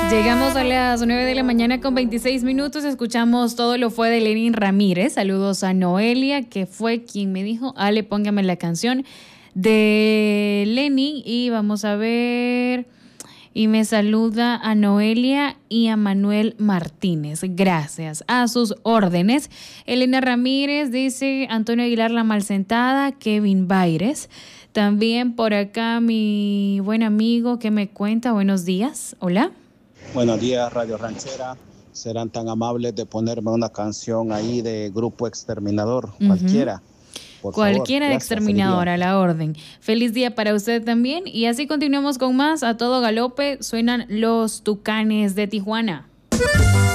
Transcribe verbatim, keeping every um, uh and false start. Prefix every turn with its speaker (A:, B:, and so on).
A: Llegamos a las nueve de la mañana con veintiséis minutos. Escuchamos Todo lo fue de Lenin Ramírez. Saludos a Noelia, que fue quien me dijo, Ale, póngame la canción de Lenin. Y vamos a ver. Y me saluda a Noelia y a Manuel Martínez. Gracias. A sus órdenes. Elena Ramírez dice, Antonio Aguilar La Malsentada, Kevin Baires. También por acá mi buen amigo que me cuenta. Buenos días. Hola.
B: Buenos días, Radio Ranchera. Serán tan amables de ponerme una canción ahí de Grupo Exterminador, uh-huh. cualquiera. Por
A: Cualquiera
B: favor.
A: de
B: Gracias,
A: Exterminador, a la orden. Feliz día para usted también. Y así continuamos con más. A todo galope suenan los Tucanes de Tijuana.